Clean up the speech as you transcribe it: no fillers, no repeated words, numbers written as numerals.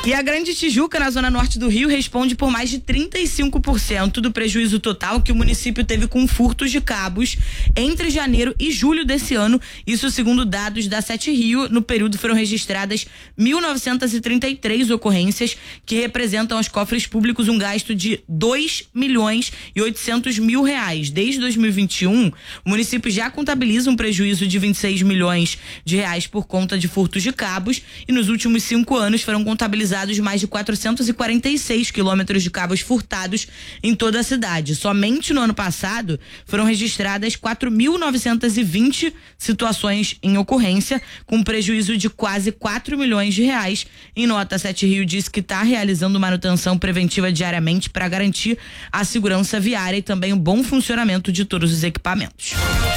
E a Grande Tijuca, na zona norte do Rio, responde por mais de 35% do prejuízo total que o município teve com furtos de cabos entre janeiro e julho desse ano. Isso segundo dados da Sete Rio. No período foram registradas 1.933 ocorrências, que representam aos cofres públicos um gasto de 2.800.000 reais. Desde 2021, o município já contabiliza um prejuízo de 26 milhões de reais por conta de furtos de cabos, e nos últimos 5 anos foram contabilizados mais de 446 quilômetros de cabos furtados em toda a cidade. Somente no ano passado foram registradas 4.920 situações em ocorrência, com prejuízo de quase 4 milhões de reais. Em nota, a Sete Rio diz que está realizando manutenção preventiva diariamente para garantir a segurança viária e também o bom funcionamento de todos os equipamentos.